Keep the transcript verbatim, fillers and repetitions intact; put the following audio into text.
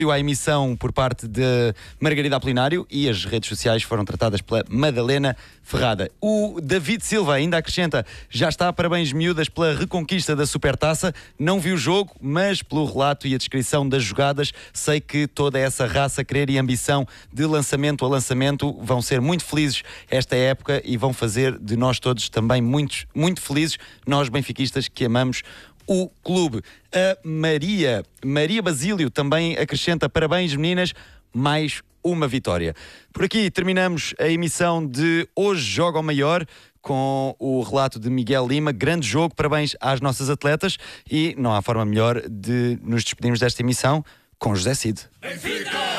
à emissão por parte de Margarida Apolinário e as redes sociais foram tratadas pela Madalena Ferrada. O David Silva ainda acrescenta: já está, parabéns miúdas pela reconquista da Supertaça. Não vi o jogo, mas pelo relato e a descrição das jogadas, sei que toda essa raça, querer e ambição de lançamento a lançamento vão ser muito felizes esta época e vão fazer de nós todos também muito, muito felizes, nós benfiquistas que amamos o clube. A Maria, Maria Basílio também acrescenta: parabéns meninas, mais uma vitória. Por aqui terminamos a emissão de Hoje Joga o Maior com o relato de Miguel Lima. Grande jogo, parabéns às nossas atletas e não há forma melhor de nos despedirmos desta emissão com José Cid. Benfica!